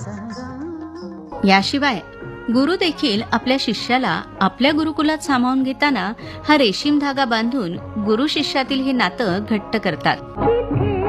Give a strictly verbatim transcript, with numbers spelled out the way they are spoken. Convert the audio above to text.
याशिवाय गुरु देखील आपल्या शिष्याला आपल्या गुरुकुलात सामावून घेताना हा रेशीम धागा बांधून गुरु शिष्यातील हे नातं घट्ट करतात.